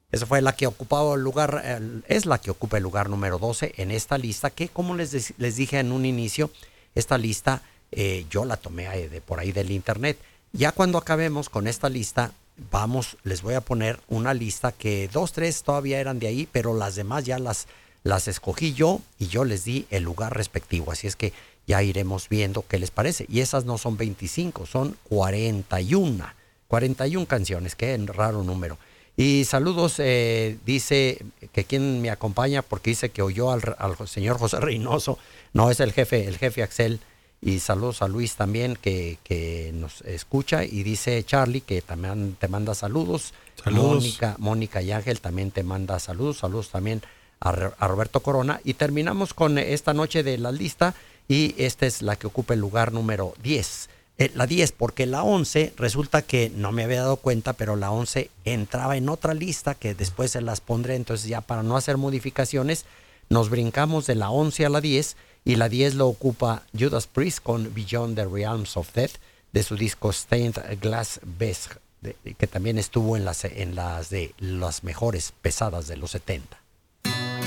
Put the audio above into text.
Esa fue la que ocupaba el lugar, es la que ocupa el lugar número 12 en esta lista que, como les dije en un inicio, esta lista yo la tomé de por ahí del internet. Ya cuando acabemos con esta lista, les voy a poner una lista que dos, tres todavía eran de ahí, pero las demás ya las escogí yo y yo les di el lugar respectivo. Así es que ya iremos viendo qué les parece. Y esas no son 25, son 41. 41 canciones, qué raro número. Y saludos, dice que quien me acompaña porque dice que oyó al señor José Reynoso. No, es el jefe Axel. Y saludos a Luis también que nos escucha. Y dice Charlie que también te manda saludos. Saludos. Mónica y Ángel también te manda saludos. Saludos también a Roberto Corona. Y terminamos con esta noche de la lista. Y esta es la que ocupa el lugar número 10. La 10, porque la 11 resulta que no me había dado cuenta, pero la 11 entraba en otra lista que después se las pondré. Entonces ya para no hacer modificaciones, nos brincamos de la 11 a la 10 y la 10 lo ocupa Judas Priest con Beyond the Realms of Death de su disco Stained Glass Best, que también estuvo en las de las mejores pesadas de los 70.